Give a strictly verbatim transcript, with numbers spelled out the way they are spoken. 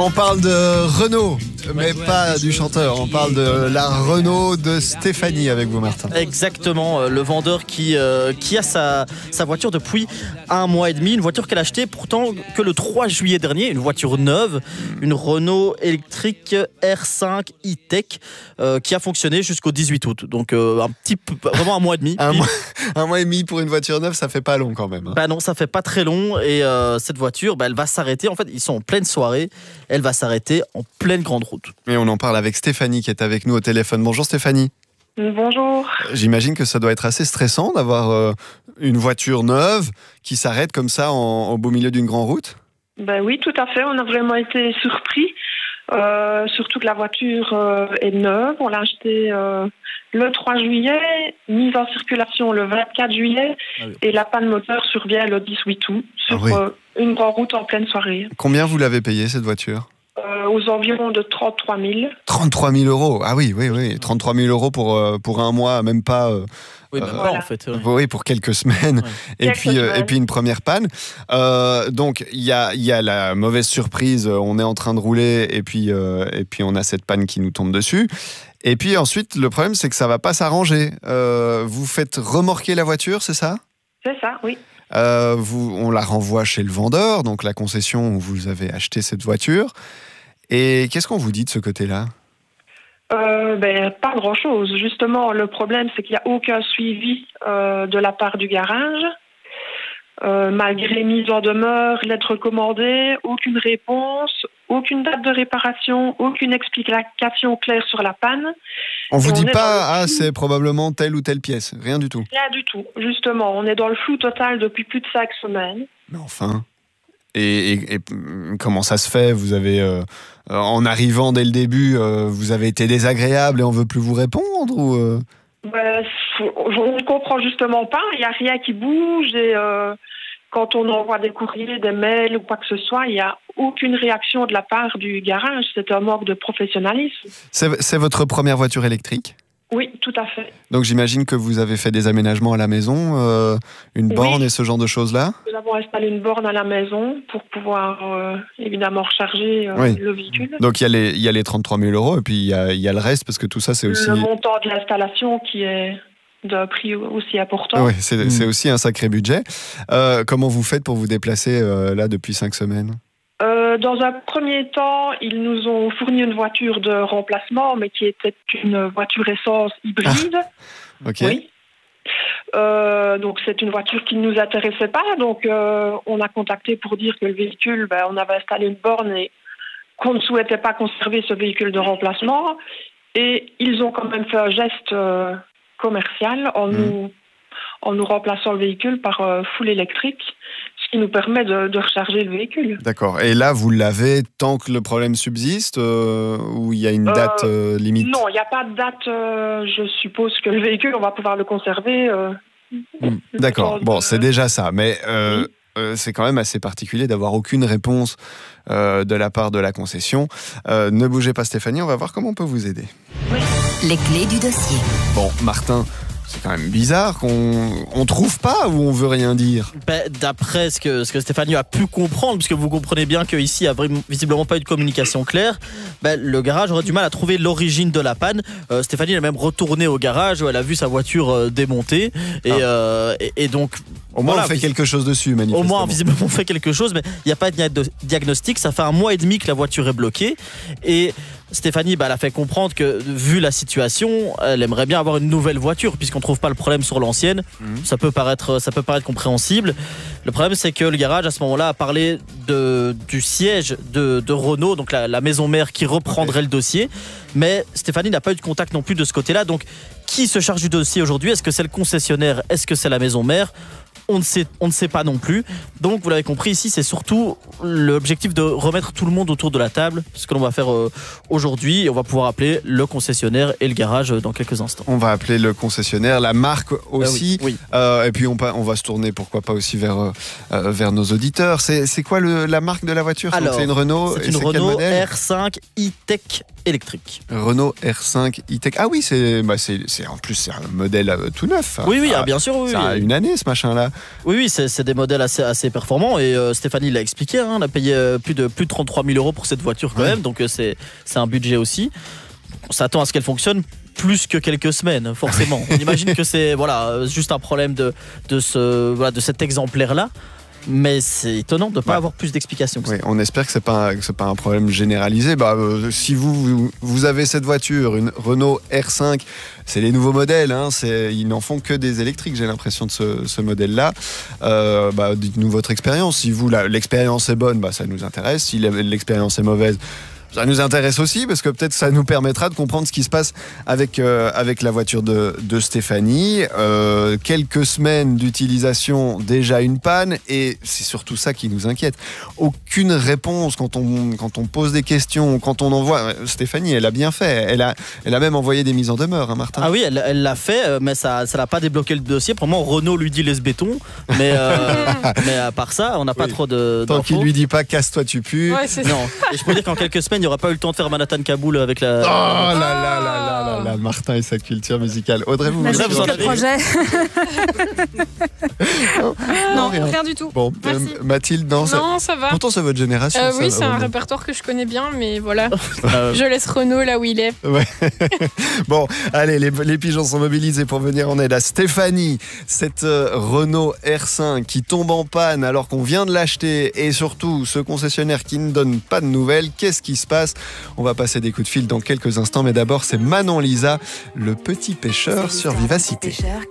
On parle de Renault, mais pas du chanteur. On parle de la Renault de Stéphanie avec vous, Martin. Exactement, le vendeur qui, euh, qui a sa, sa voiture depuis un mois et demi. Une voiture qu'elle a achetée pourtant que le trois juillet dernier. Une voiture neuve, une Renault électrique R cinq e-Tech euh, qui a fonctionné jusqu'au dix-huit août. Donc euh, un petit peu, vraiment un mois et demi. un, mois, un mois et demi pour une voiture neuve, ça fait pas long quand même. Hein. Bah non, ça fait pas très long. Et euh, cette voiture, bah, elle va s'arrêter. En fait, ils sont en pleine soirée. Elle va s'arrêter en pleine grande route. Et on en parle avec Stéphanie qui est avec nous au téléphone. Bonjour Stéphanie. Bonjour. J'imagine que ça doit être assez stressant d'avoir euh, une voiture neuve qui s'arrête comme ça en, au beau milieu d'une grande route. Ben oui, tout à fait. On a vraiment été surpris. Euh, surtout que la voiture euh, est neuve. On l'a achetée euh, le trois juillet, mise en circulation le vingt-quatre juillet ah oui. Et la panne moteur survient le dix-huit août sur ah oui. euh, une grande route en pleine soirée. Combien vous l'avez payée cette voiture ? Euh, aux environs de trente-trois mille. trente-trois mille euros, ah oui, oui, oui. trente-trois mille euros pour, euh, pour un mois, même pas... Euh, oui, même euh, pas en fait. Ouais. Oui, pour quelques semaines. Ouais. Et, quelques puis, semaines. Euh, et puis une première panne. Euh, donc, il y a, y a la mauvaise surprise, on est en train de rouler et puis, euh, et puis on a cette panne qui nous tombe dessus. Et puis ensuite, le problème, c'est que ça ne va pas s'arranger. Euh, vous faites remorquer la voiture, c'est ça ? C'est ça, oui. Euh, vous, on la renvoie chez le vendeur, donc la concession où vous avez acheté cette voiture. Et qu'est-ce qu'on vous dit de ce côté-là ? euh, ben, Pas grand-chose. Justement, le problème, c'est qu'il n'y a aucun suivi euh, de la part du garage. Euh, malgré mise en demeure, lettre commandée, aucune réponse, aucune date de réparation, aucune explication claire sur la panne. On vous dit pas, ah, c'est probablement telle ou telle pièce, rien du tout. Rien du tout, justement. On est dans le flou total depuis plus de cinq semaines. Mais enfin, et, et, et comment ça se fait ? Vous avez, euh, en arrivant dès le début, euh, vous avez été désagréable et on veut plus vous répondre ou euh... ben, on ne comprend justement pas. Il n'y a rien qui bouge et euh, quand on envoie des courriers, des mails ou quoi que ce soit, il n'y a aucune réaction de la part du garage. C'est un manque de professionnalisme. C'est, c'est votre première voiture électrique ? Oui, tout à fait. Donc j'imagine que vous avez fait des aménagements à la maison, euh, une borne oui. Et ce genre de choses-là ? Nous avons installé une borne à la maison pour pouvoir euh, évidemment recharger euh, oui. le véhicule. Donc il y a les, il y a les trente-trois mille euros et puis il y a, il y a le reste parce que tout ça c'est aussi... Le montant de l'installation qui est d'un prix aussi important. Oui, c'est, mmh. c'est aussi un sacré budget. Euh, comment vous faites pour vous déplacer euh, là depuis cinq semaines ? Euh, dans un premier temps, ils nous ont fourni une voiture de remplacement, mais qui était une voiture essence hybride. Ah, ok. Oui. Euh, donc c'est une voiture qui ne nous intéressait pas. Donc euh, on a contacté pour dire que le véhicule, ben, on avait installé une borne et qu'on ne souhaitait pas conserver ce véhicule de remplacement. Et ils ont quand même fait un geste euh, commercial en, mmh. nous, en nous remplaçant le véhicule par euh, full électrique. Qui nous permet de, de recharger le véhicule. D'accord. Et là, vous l'avez tant que le problème subsiste euh, ou il y a une date euh, limite ? Non, il n'y a pas de date. Euh, je suppose que le véhicule, on va pouvoir le conserver. Euh, mmh. D'accord. Bon, c'est déjà ça. Mais euh, oui. euh, c'est quand même assez particulier d'avoir aucune réponse euh, de la part de la concession. Euh, ne bougez pas, Stéphanie. On va voir comment on peut vous aider. Oui. Les clés du dossier. Bon, Martin... C'est quand même bizarre qu'on on trouve pas ou on veut rien dire. Ben, d'après ce que, ce que Stéphanie a pu comprendre, puisque vous comprenez bien qu'ici il n'y a visiblement pas eu de communication claire, ben, le garage aurait du mal à trouver l'origine de la panne. Euh, Stéphanie elle est même retournée au garage où elle a vu sa voiture euh, démontée. Et, ah. euh, et, et donc... Au moins voilà, on fait quelque chose dessus, manifestement. Au moins visiblement on fait quelque chose, mais il n'y a pas de diagnostic. Ça fait un mois et demi que la voiture est bloquée. Et Stéphanie, bah, elle a fait comprendre que, vu la situation, elle aimerait bien avoir une nouvelle voiture, puisqu'on ne trouve pas le problème sur l'ancienne. Mmh. Ça peut paraître, ça peut paraître compréhensible. Le problème, c'est que le garage, à ce moment-là, a parlé de, du siège de, de Renault, donc la, la maison mère qui reprendrait okay. le dossier. Mais Stéphanie n'a pas eu de contact non plus de ce côté-là. Donc, qui se charge du dossier aujourd'hui ? Est-ce que c'est le concessionnaire ? Est-ce que c'est la maison mère ? On ne sait, on ne sait pas non plus. Donc, vous l'avez compris, ici, c'est surtout l'objectif de remettre tout le monde autour de la table, ce que l'on va faire euh, aujourd'hui. Et on va pouvoir appeler le concessionnaire et le garage dans quelques instants. On va appeler le concessionnaire, la marque aussi. Euh, oui, oui. Euh, et puis, on, on va se tourner, pourquoi pas, aussi vers, euh, vers nos auditeurs. C'est, c'est quoi le, la marque de la voiture ? Alors, c'est une Renault. C'est une c'est Renault R cinq e-Tech électrique. Renault R cinq e-Tech. Ah oui, c'est, bah c'est, c'est, en plus, c'est un modèle tout neuf. Oui, oui, ça, ah, bien sûr. Oui, ça oui. a une année, ce machin-là. Oui, oui, c'est, c'est des modèles assez, assez performants et euh, Stéphanie l'a expliqué, hein, on a payé euh, plus de plus de trente-trois mille euros pour cette voiture quand ouais. même, donc euh, c'est c'est un budget aussi. On s'attend à ce qu'elle fonctionne plus que quelques semaines, forcément. On imagine que c'est voilà juste un problème de de ce voilà de cet exemplaire-là. Mais c'est étonnant de ne pas ouais. avoir plus d'explications. Oui, on espère que ce n'est pas, pas un problème généralisé. Bah, euh, si vous, vous, vous avez cette voiture, une Renault R cinq, c'est les nouveaux modèles. Hein, c'est, ils n'en font que des électriques, j'ai l'impression, de ce, ce modèle-là. Euh, bah, dites-nous votre expérience. Si vous, la, l'expérience est bonne, bah, ça nous intéresse. Si l'expérience est mauvaise, ça nous intéresse aussi parce que peut-être ça nous permettra de comprendre ce qui se passe avec, euh, avec la voiture de, de Stéphanie. Euh, quelques semaines d'utilisation, déjà une panne et c'est surtout ça qui nous inquiète. Aucune réponse quand on, quand on pose des questions, quand on envoie... Stéphanie, elle a bien fait. Elle a, elle a même envoyé des mises en demeure, hein, Martin. Ah oui, elle, elle l'a fait, mais ça ne l'a pas débloqué le dossier. Pour moi, Renault lui dit laisse béton. Mais, euh, mais à part ça, on n'a pas oui. trop de... Tant qu'il ne lui dit pas casse-toi, tu pues. Ouais, c'est non. Et je peux dire qu'en quelques semaines, il n'y aura pas eu le temps de faire Manhattan-Kaboul avec la... Oh là là là là là là, Martin et sa culture musicale. Audrey, vous voulez vous en quel projet non, non, rien. rien du tout. Bon, euh, Mathilde, non, non ça, ça va. Pourtant, c'est votre génération. Euh, ça, oui, c'est un répertoire que je connais bien, mais voilà. Je laisse Renault là où il est. Ouais. Bon, allez, les, les pigeons sont mobilisés pour venir en aide à Stéphanie, cette euh, Renault R cinq qui tombe en panne alors qu'on vient de l'acheter et surtout ce concessionnaire qui ne donne pas de nouvelles. Qu'est-ce qui se passe ? On va passer des coups de fil dans quelques instants, mais d'abord c'est Manon Lisa, le petit pêcheur sur Vivacité.